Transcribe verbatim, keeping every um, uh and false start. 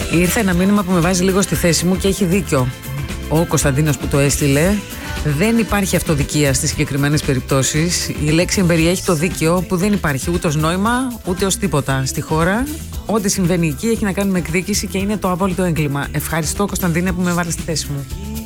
Ήρθε ένα μήνυμα που με βάζει λίγο στη θέση μου και έχει δίκιο ο Κωνσταντίνος που το έστειλε. Δεν υπάρχει αυτοδικία στις συγκεκριμένες περιπτώσεις. Η λέξη εμπεριέχει το δίκαιο που δεν υπάρχει ούτε ως νόημα ούτε ως τίποτα στη χώρα. Ό,τι συμβαίνει εκεί έχει να κάνει με εκδίκηση και είναι το απόλυτο έγκλημα. Ευχαριστώ Κωνσταντίνε που με βάλε στη θέση μου.